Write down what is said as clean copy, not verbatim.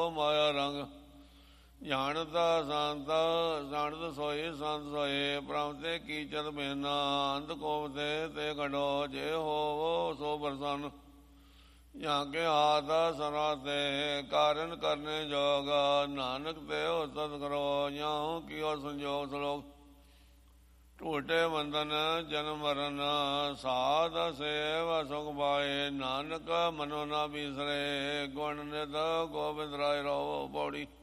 ਮਾਇਆ ਰੰਗ। ਜਾਣਤਾ ਸੰਤ ਜਾਣਤ ਸੋਈ ਸੰਤ ਸੋਏ, ਪ੍ਰਮ ਤੇ ਕੀਚਰ ਮੇਨਾ, ਅੰਧ ਕੋਪ ਤੇ ਕਢੋ, ਜੇ ਹੋਵੋ ਸੋ ਪ੍ਰਸੰਨ। ਜਾਂ ਕੇ ਹਾਥ ਸਰਾ ਤੇ ਕਾਰਨ ਕਰਨੇ ਜੋਗ, ਨਾਨਕ ਤੇ ਹੋ ਸਤ ਕਰੋ, ਜਾਂ ਕੀਓ ਸੰਜੋਗ ਸਲੋਕ। ਝੂਠੇ ਬੰਧਨ ਜਨਮ ਮਰਨ, ਸਾਧ ਸੇਵ ਸੁਖ ਪਾਏ, ਨਾਨਕ ਮਨੋ ਨਾ ਬਿਸਰੇ, ਗੁਣ ਨਿਤ ਗੋਬਿੰਦ ਰਾਏ ਰਹੋ। ਪੌੜੀ।